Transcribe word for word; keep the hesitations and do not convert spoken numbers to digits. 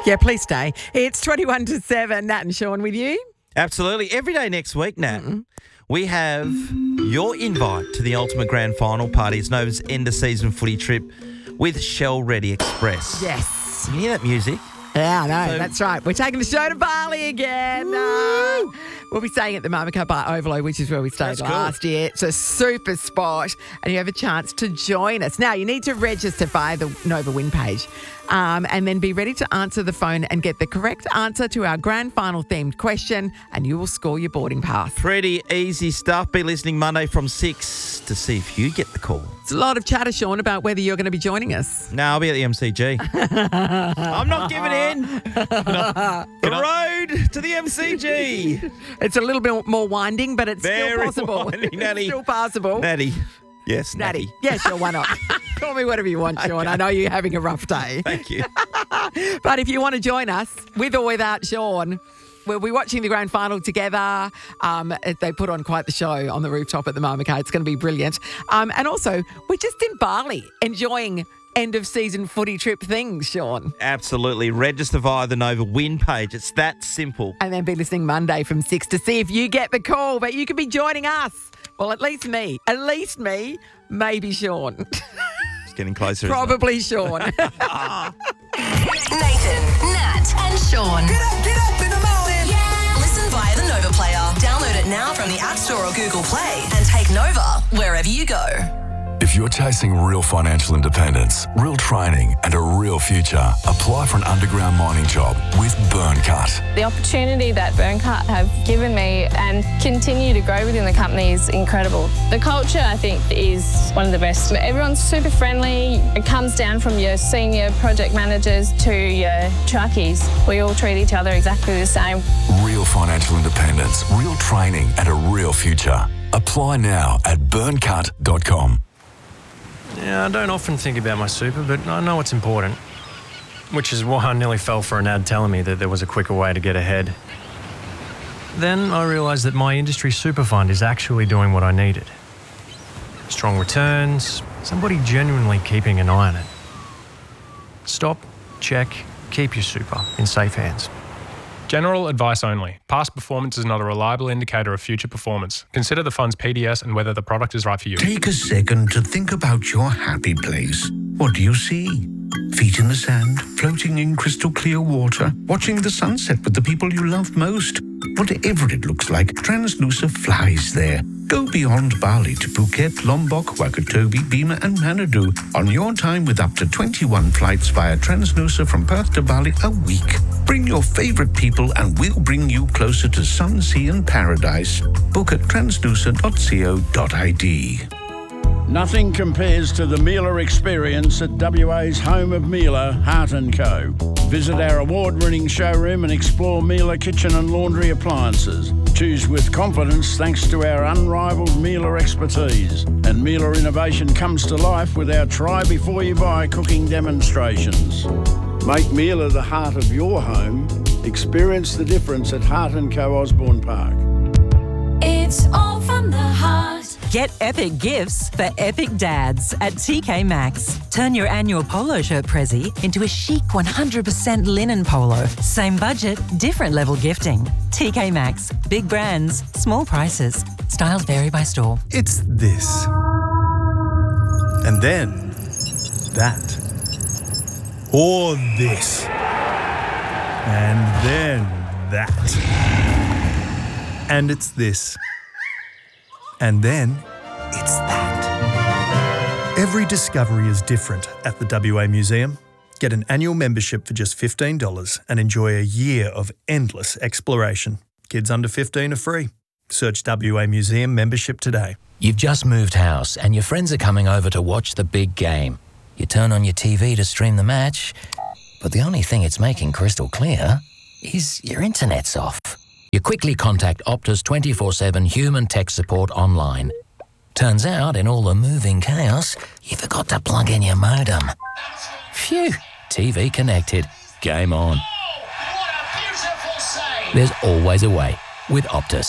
Yeah, please stay. It's twenty-one to seven. Nat and Sean with you. Absolutely. Every day next week, Nat, Mm-mm. we have your invite to the ultimate grand final party. It's Nova's end-of-season footy trip with Shell Ready Express. Yes. Can you hear that music? Yeah, I know. So- That's right. We're taking the show to Bali again. Uh, we'll be staying at the Monaco Bar Ovalo, which is where we stayed That's cool. last year. It's a super spot, and you have a chance to join us. Now, you need to register via the Nova Win page, um, and then be ready to answer the phone and get the correct answer to our grand final themed question, and you will score your boarding pass. Pretty easy stuff. Be listening Monday from six to see if you get the call. It's a lot of chatter, Sean, about whether you're going to be joining us. No, I'll be at the M C G. I'm not giving in. The road to the M C G. It's a little bit more winding, but it's Very still possible. winding, It's Natty. still possible. Natty. Yes, Natty. Natty. Yeah, sure, why not? Call me whatever you want, Sean. Okay. I know you're having a rough day. Thank you. But if you want to join us, with or without Sean, we'll be watching the grand final together. Um, they put on quite the show on the rooftop at the Monaco. It's going to be brilliant. Um, and also, we're just in Bali enjoying end-of-season footy trip things, Sean. Absolutely. Register via the Nova Win page. It's that simple. And then be listening Monday from six to see if you get the call. But you could be joining us. Well, at least me. At least me. Maybe Sean. It's getting closer. isn't it? Probably Sean. Nathan, Nat, and Sean. Get up, get up in the morning. Yeah. Listen via the Nova Player. Download it now from the App Store or Google Play and take Nova wherever you go. If you're chasing real financial independence, real training, and a real future, apply for an underground mining job with Burncut. The opportunity that Burncut have given me and continue to grow within the company is incredible. The culture, I think, is one of the best. Everyone's super friendly. It comes down from your senior project managers to your truckies. We all treat each other exactly the same. Real financial independence, real training, and a real future. Apply now at burncut dot com. Yeah, I don't often think about my super, but I know it's important. Which is why I nearly fell for an ad telling me that there was a quicker way to get ahead. Then I realised that my industry super fund is actually doing what I needed. Strong returns, somebody genuinely keeping an eye on it. Stop, check, keep your super in safe hands. General advice only. Past performance is not a reliable indicator of future performance. Consider the fund's P D S and whether the product is right for you. Take a second to think about your happy place. What do you see? Feet in the sand, floating in crystal clear water, watching the sunset with the people you love most. Whatever it looks like, Transnusa flies there. Go beyond Bali to Phuket, Lombok, Wakatobi, Bima and Manado on your time with up to twenty-one flights via Transnusa from Perth to Bali a week. Bring your favourite people and we'll bring you closer to sun, sea and paradise. Book at transnusa dot co dot I D. Nothing compares to the Miele experience at W A's home of Miele, Hart and Co. Visit our award-winning showroom and explore Miele kitchen and laundry appliances. Choose with confidence thanks to our unrivaled Miele expertise. And Miele innovation comes to life with our try before you buy cooking demonstrations. Make Miele the heart of your home. Experience the difference at Hart and Co Osborne Park. It's all from the heart. Get epic gifts for epic dads at T K Maxx. Turn your annual polo shirt prezi into a chic one hundred percent linen polo. Same budget, different level gifting. T K Maxx. Big brands, small prices. Styles vary by store. It's this. And then that. Or this. And then that. And it's this. And then it's that. Every discovery is different at the W A Museum. Get an annual membership for just fifteen dollars and enjoy a year of endless exploration. Kids under fifteen are free. Search W A Museum membership today. You've just moved house and your friends are coming over to watch the big game. You turn on your T V to stream the match, but the only thing it's making crystal clear is your internet's off. You quickly contact Optus twenty-four seven human tech support online. Turns out, in all the moving chaos, you forgot to plug in your modem. Phew, T V connected. Game on. There's always a way with Optus.